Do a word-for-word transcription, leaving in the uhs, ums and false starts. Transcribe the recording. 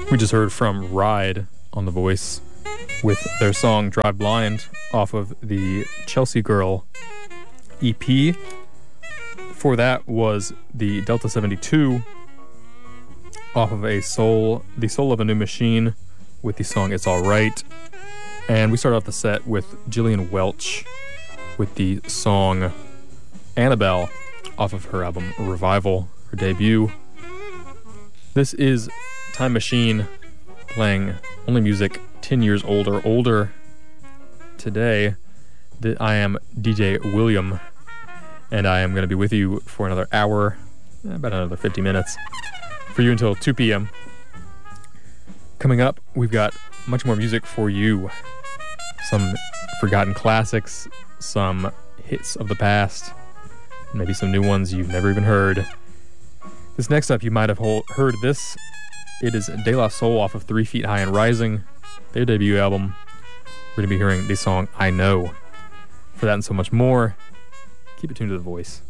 We just heard from Ride on The Voice with their song Drive Blind off of the Chelsea Girl E P. Before that was the Delta seventy-two off of a soul, the Soul of a New Machine with the song It's Alright. And we started off the set with Jillian Welch with the song Annabelle off of her album Revival, her debut. This is Time Machine playing only music ten years old or older. Today, I am D J William, and I am going to be with you for another hour, about another fifty minutes, for you until two p.m. Coming up, we've got much more music for you. Some forgotten classics, some hits of the past, maybe some new ones you've never even heard. This next up, you might have heard this. It is De La Soul off of Three Feet High and Rising, their debut album. We're going to be hearing the song I Know. For that and so much more, keep it tuned to The Voice.